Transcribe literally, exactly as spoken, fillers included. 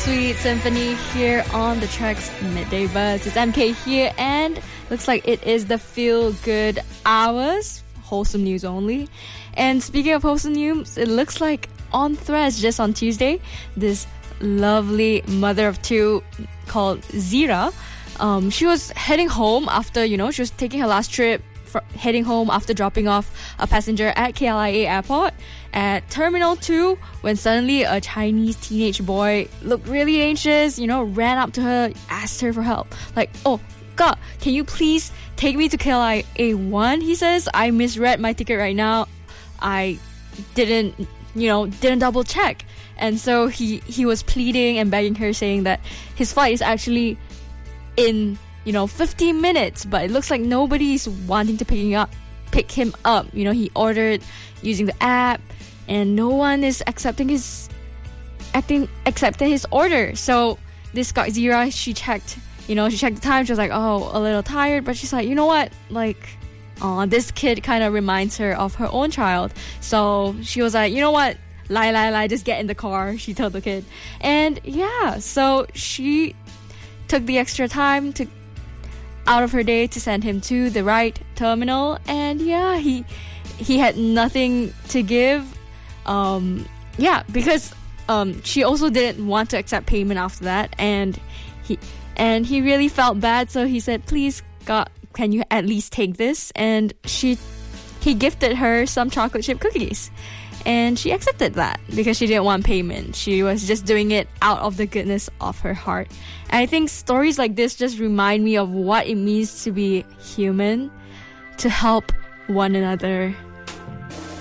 Sweet Symphony here on the Track's Midday Buzz. It's M K here, and looks like it is the feel-good hours. Wholesome news only. And speaking of wholesome news, it looks like on Threads just on Tuesday, this lovely mother of two called Zira, um, she was heading home after, you know, she was taking her last trip, for, heading home after dropping off a passenger at K L I A Airport at Terminal two, when suddenly a Chinese teenage boy looked really anxious, you know, ran up to her, asked her for help. Like, oh, God, can you please take me to K L I A one? He says, I misread my ticket right now. I didn't, you know, didn't double check. And so he, he was pleading and begging her, saying that his flight is actually in, you know, fifteen minutes, but it looks like nobody's wanting to pick him up, pick him up. You know, he ordered using the app, and no one is accepting his acting accepting his order. So this guy Zira, she checked, you know, she checked the time. She was like, oh, a little tired, but she's like, you know what, like, oh, this kid kind of reminds her of her own child. So she was like, you know what, lie, lie, lie, just get in the car. She told the kid, and yeah, so she took the extra time to out of her day to send him to the right terminal, and yeah, he he had nothing to give. Um, yeah, because um, she also didn't want to accept payment after that, and he and he really felt bad. So he said, "Please, God, can you at least take this?" And she he gifted her some chocolate chip cookies, and she accepted that because she didn't want payment. She was just doing it out of the goodness of her heart. And I think stories like this just remind me of what it means to be human, to help one another.